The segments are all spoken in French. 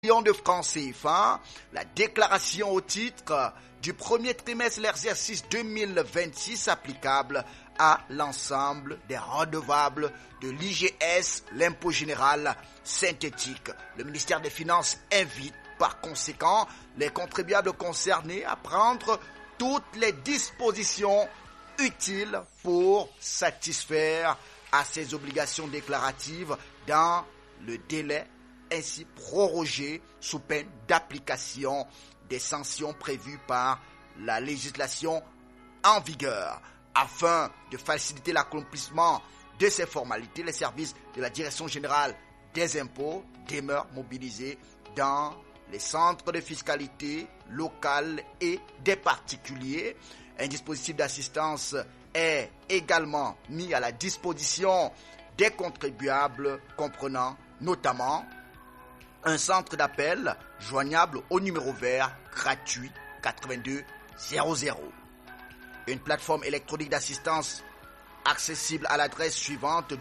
millions de francs CFA. La déclaration au titre du premier trimestre de l'exercice 2026 applicable à l'ensemble des redevables de l'IGS, l'impôt général synthétique. Le ministère des Finances invite par conséquent les contribuables concernés à prendre toutes les dispositions utiles pour satisfaire à ces obligations déclaratives dans le délai ainsi prorogé sous peine d'application des sanctions prévues par la législation en vigueur. Afin de faciliter l'accomplissement de ces formalités, les services de la Direction générale des impôts demeurent mobilisés dans les centres de fiscalité locale et des particuliers. Un dispositif d'assistance est également mis à la disposition des contribuables, comprenant notamment un centre d'appel joignable au numéro vert gratuit 8200. Une plateforme électronique d'assistance accessible à l'adresse suivante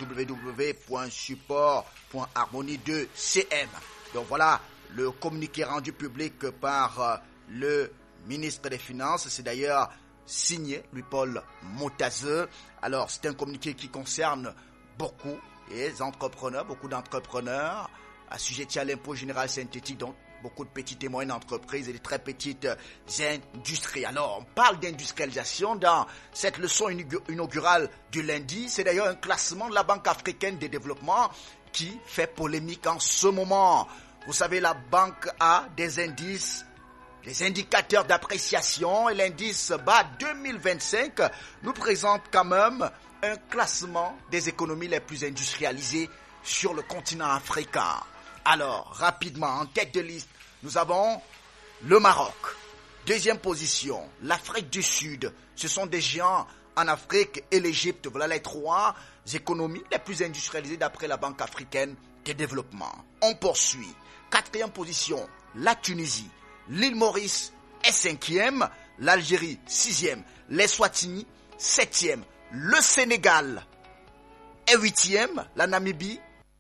www.support.harmonie2cm. Donc voilà le communiqué rendu public par le ministre des Finances. C'est d'ailleurs signé Louis-Paul Motazeux. Alors c'est un communiqué qui concerne beaucoup d'entrepreneurs assujettis à l'impôt général synthétique, donc beaucoup de petites et moyennes entreprises et de très petites industries. Alors, on parle d'industrialisation dans cette leçon inaugurale du lundi. C'est d'ailleurs un classement de la Banque africaine de développement qui fait polémique en ce moment. Vous savez, la banque a des indices, des indicateurs d'appréciation, et l'indice BA 2025 nous présente quand même un classement des économies les plus industrialisées sur le continent africain. Alors, rapidement, en tête de liste, nous avons le Maroc. Deuxième position, l'Afrique du Sud. Ce sont des géants en Afrique et l'Égypte. Voilà les trois économies les plus industrialisées d'après la Banque africaine de développement. On poursuit. Quatrième position, la Tunisie. L'île Maurice est cinquième. L'Algérie, sixième. L'Eswatini, septième. Le Sénégal est huitième. La Namibie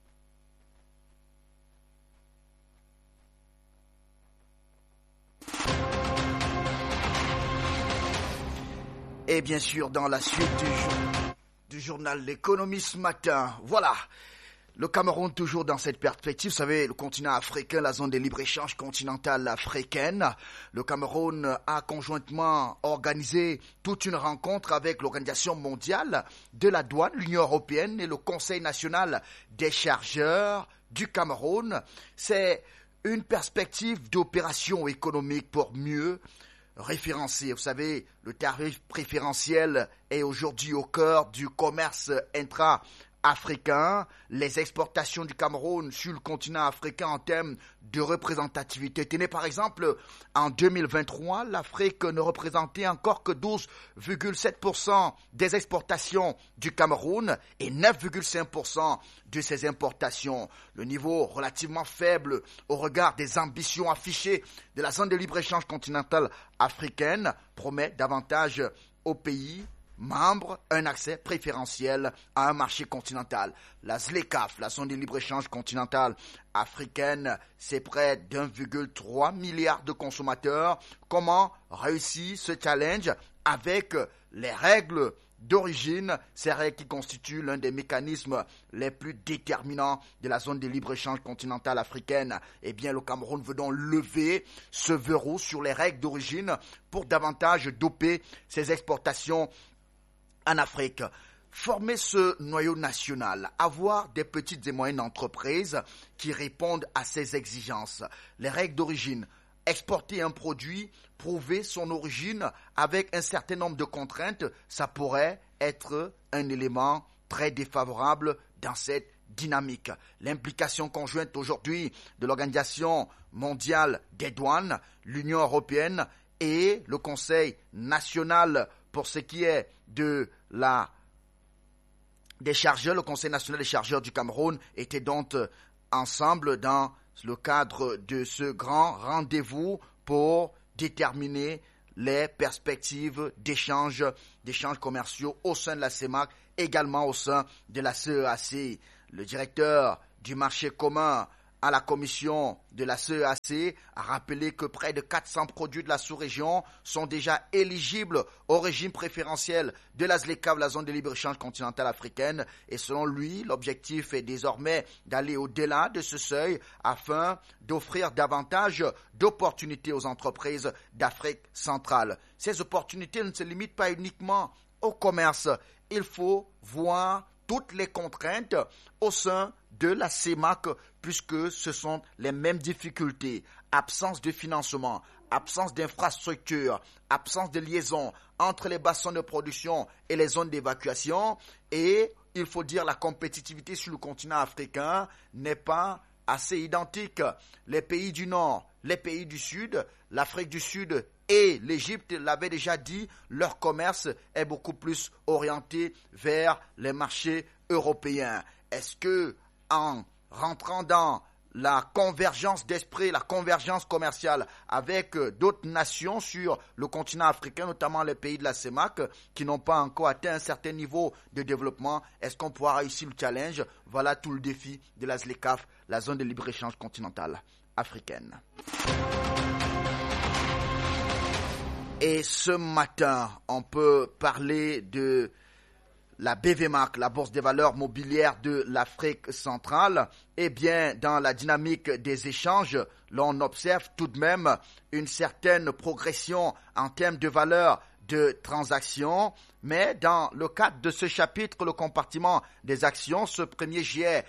et bien sûr, dans la suite du journal L'économie ce matin, voilà, le Cameroun toujours dans cette perspective. Vous savez, le continent africain, la zone de libre-échange continentale africaine. Le Cameroun a conjointement organisé toute une rencontre avec l'Organisation mondiale de la douane, l'Union européenne et le Conseil national des chargeurs du Cameroun. C'est une perspective d'opération économique pour mieux référencé. Vous savez, le tarif préférentiel est aujourd'hui au cœur du commerce intra-africain. Les exportations du Cameroun sur le continent africain en termes de représentativité. Tenez par exemple, en 2023, l'Afrique ne représentait encore que 12,7% des exportations du Cameroun et 9,5% de ses importations. Le niveau relativement faible au regard des ambitions affichées de la zone de libre-échange continentale africaine promet davantage aux pays membres un accès préférentiel à un marché continental. La ZLECAf, la zone de libre-échange continentale africaine, c'est près d'1,3 milliard de consommateurs. Comment réussir ce challenge avec les règles d'origine, ces règles qui constituent l'un des mécanismes les plus déterminants de la zone de libre-échange continentale africaine? Eh bien, le Cameroun veut donc lever ce verrou sur les règles d'origine pour davantage doper ses exportations en Afrique. Former ce noyau national, avoir des petites et moyennes entreprises qui répondent à ces exigences. Les règles d'origine, exporter un produit, prouver son origine avec un certain nombre de contraintes, ça pourrait être un élément très défavorable dans cette dynamique. L'implication conjointe aujourd'hui de l'Organisation mondiale des douanes, l'Union européenne et le Conseil national pour ce qui est des chargeurs, le Conseil national des chargeurs du Cameroun était donc ensemble dans le cadre de ce grand rendez-vous pour déterminer les perspectives d'échanges commerciaux au sein de la CEMAC, également au sein de la CEAC. Le directeur du marché commun à la commission de la CEAC a rappelé que près de 400 produits de la sous-région sont déjà éligibles au régime préférentiel de la ZLECAf, la zone de libre-échange continentale africaine. Et selon lui, l'objectif est désormais d'aller au-delà de ce seuil afin d'offrir davantage d'opportunités aux entreprises d'Afrique centrale. Ces opportunités ne se limitent pas uniquement au commerce. Il faut voir toutes les contraintes au sein de la CEMAC puisque ce sont les mêmes difficultés. Absence de financement, absence d'infrastructures, absence de liaison entre les bassins de production et les zones d'évacuation. Et il faut dire la compétitivité sur le continent africain n'est pas assez identique. Les pays du Nord, les pays du Sud, l'Afrique du Sud et l'Égypte l'avaient déjà dit, leur commerce est beaucoup plus orienté vers les marchés européens. Est-ce que en rentrant dans la convergence d'esprit, la convergence commerciale avec d'autres nations sur le continent africain, notamment les pays de la CEMAC, qui n'ont pas encore atteint un certain niveau de développement, est-ce qu'on pourra réussir le challenge? Voilà tout le défi de la ZLECAf, la zone de libre-échange continentale africaine. Et ce matin, on peut parler de la BVMAC, la Bourse des valeurs mobilières de l'Afrique centrale. Eh bien, dans la dynamique des échanges, l'on observe tout de même une certaine progression en termes de valeur de transactions. Mais dans le cadre de ce chapitre, le compartiment des actions, ce 1er juillet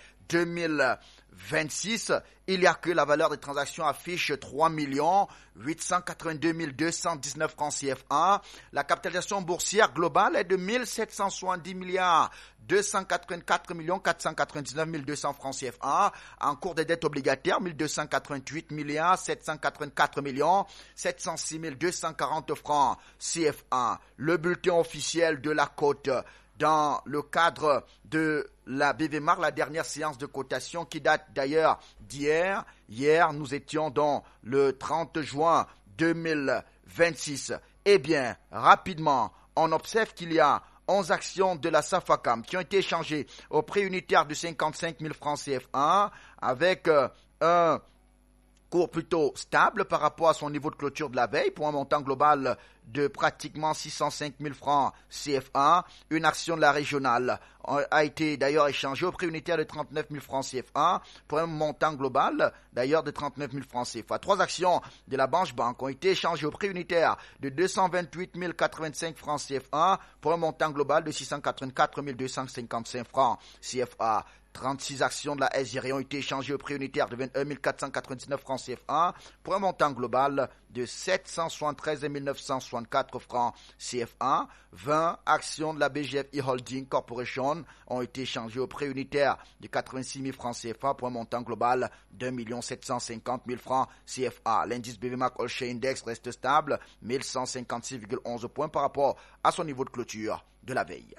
2026, il n'y a que la valeur des transactions affiche 3 882 219 francs CFA. La capitalisation boursière globale est de 1770 milliards 284 499 200 francs CFA. En cours des dettes obligataires, 1288 milliards 784 706 240 francs CFA. Le bulletin officiel de la cote dans le cadre de la BVMAC, la dernière séance de cotation qui date d'ailleurs d'hier. Hier, nous étions dans le 30 juin 2026. Eh bien, rapidement, on observe qu'il y a 11 actions de la SAFACAM qui ont été échangées au prix unitaire de 55 000 francs CFA avec un cours plutôt stable par rapport à son niveau de clôture de la veille pour un montant global de pratiquement 605 000 francs CFA. Une action de la régionale a été d'ailleurs échangée au prix unitaire de 39 000 francs CFA pour un montant global d'ailleurs de 39 000 francs CFA. 3 actions de la Banque ont été échangées au prix unitaire de 228 085 francs CFA pour un montant global de 684 255 francs CFA. 36 actions de la SGR ont été échangées au prix unitaire de 21 499 francs CFA pour un montant global de 773 964 francs CFA. 20 actions de la BGF E-Holding Corporation ont été échangées au prix unitaire de 86 000 francs CFA pour un montant global de 1 750 000 francs CFA. L'indice BVMAC All Share Index reste stable, 1156,11 points par rapport à son niveau de clôture de la veille.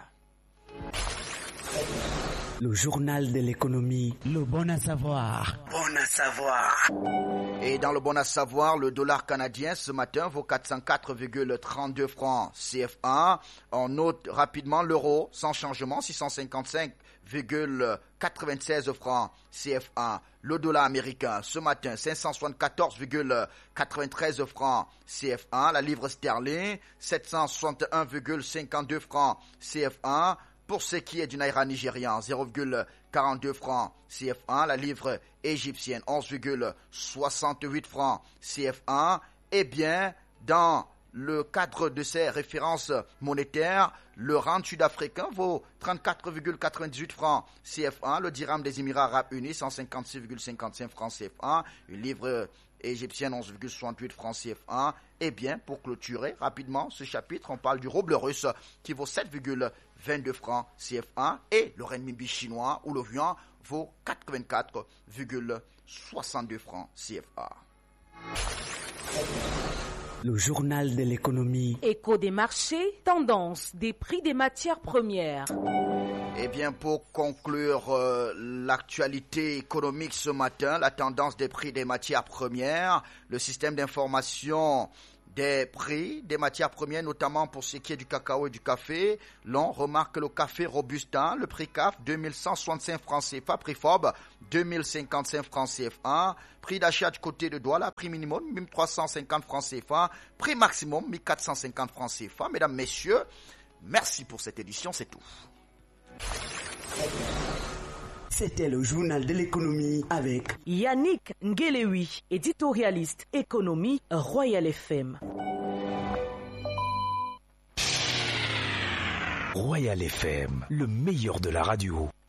Le journal de l'économie, le bon à savoir. Bon à savoir. Et dans le bon à savoir, le dollar canadien ce matin vaut 404,32 francs CFA. On note rapidement l'euro sans changement, 655,96 francs CFA. Le dollar américain ce matin, 574,93 francs CFA. La livre sterling, 761,52 francs CFA. Pour ce qui est du naira nigérian, 0,42 francs CFA, la livre égyptienne, 11,68 francs CFA. Eh bien, dans le cadre de ces références monétaires, le rand sud-africain vaut 34,98 francs CFA, le dirham des Émirats arabes unis, 156,55 francs CFA, une livre égyptienne, 11,68 francs CFA. Eh bien, pour clôturer rapidement ce chapitre, on parle du rouble russe qui vaut 7,22 francs CFA et le renminbi chinois ou le yuan vaut 84,62 francs CFA. Le journal de l'économie. Écho des marchés, tendance des prix des matières premières. Eh bien, pour conclure l'actualité économique ce matin, la tendance des prix des matières premières, le système d'information des prix des matières premières, notamment pour ce qui est du cacao et du café. L'on remarque le café Robusta, le prix CAF 2165 francs CFA, prix FOB 2055 francs CFA, prix d'achat du côté de Douala, prix minimum 1350 francs CFA, prix maximum 1450 francs CFA. Mesdames, messieurs, merci pour cette édition, c'est tout. C'était le journal de l'économie avec Yannick Ngelewi, éditorialiste économie Royal FM. Royal FM, le meilleur de la radio.